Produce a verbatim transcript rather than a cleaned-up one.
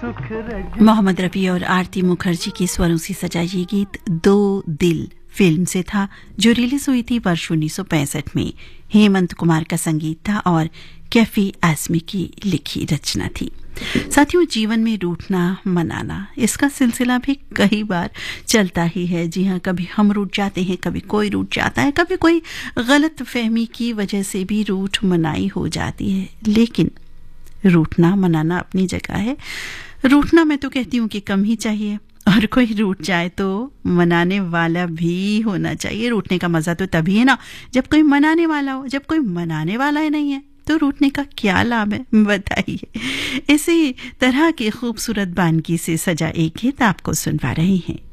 मोहम्मद रफ़ी और आरती मुखर्जी के स्वरों से सजा ये गीत दो दिल फिल्म से था, जो रिलीज हुई थी वर्ष उन्नीस सौ पैंसठ में। हेमंत कुमार का संगीत था और कैफी आज़मी की लिखी रचना थी। साथियों, जीवन में रूठना मनाना इसका सिलसिला भी कई बार चलता ही है। जी हाँ, कभी हम रूठ जाते हैं, कभी कोई रूठ जाता है, कभी कोई गलत फहमी की वजह से भी रूठ मनाई हो जाती है। लेकिन रूठना मनाना अपनी जगह है। रूठना मैं तो कहती हूँ कि कम ही चाहिए, और कोई रूठ जाए तो मनाने वाला भी होना चाहिए। रूठने का मजा तो तभी है ना जब कोई मनाने वाला हो। जब कोई मनाने वाला ही नहीं है तो रूठने का क्या लाभ है, बताइए। इसी तरह की खूबसूरत बानगी से सजा एक गीत आपको सुनवा रहे हैं।